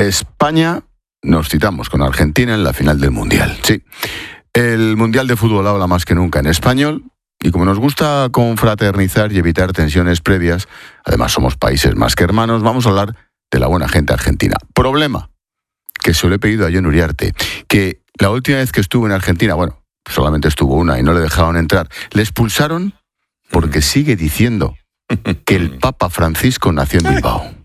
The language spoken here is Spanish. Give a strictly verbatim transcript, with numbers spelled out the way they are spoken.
España, nos citamos con Argentina en la final del Mundial. Sí, el Mundial de Fútbol habla más que nunca en español. Y como nos gusta confraternizar y evitar tensiones previas, además somos países más que hermanos, vamos a hablar de la buena gente argentina. Problema, que se lo he pedido a Jon Uriarte, que la última vez que estuvo en Argentina, bueno, solamente estuvo una y no le dejaron entrar, le expulsaron porque sigue diciendo que el Papa Francisco nació en Bilbao.